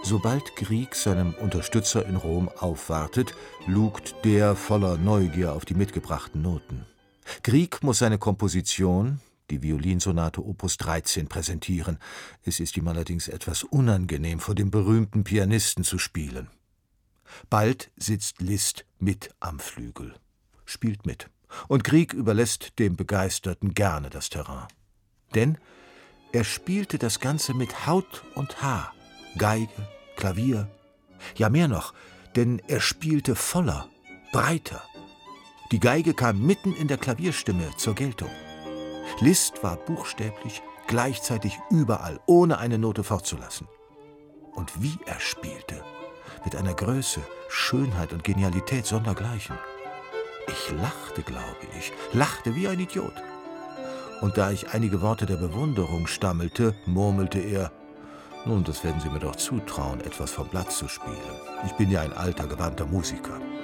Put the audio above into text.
Sobald Grieg seinem Unterstützer in Rom aufwartet, lugt der voller Neugier auf die mitgebrachten Noten. Grieg muss seine Komposition, die Violinsonate Opus 13, präsentieren. Es ist ihm allerdings etwas unangenehm, vor dem berühmten Pianisten zu spielen. Bald sitzt Liszt mit am Flügel, spielt mit. Und Grieg überlässt dem Begeisterten gerne das Terrain. Denn er spielte das Ganze mit Haut und Haar, Geige, Klavier, ja mehr noch, denn er spielte voller, breiter. Die Geige kam mitten in der Klavierstimme zur Geltung. Liszt war buchstäblich gleichzeitig überall, ohne eine Note fortzulassen. Und wie er spielte, mit einer Größe, Schönheit und Genialität sondergleichen. Ich lachte, glaube ich, lachte wie ein Idiot. Und da ich einige Worte der Bewunderung stammelte, murmelte er: »Nun, das werden Sie mir doch zutrauen, etwas vom Blatt zu spielen. Ich bin ja ein alter, gewandter Musiker.«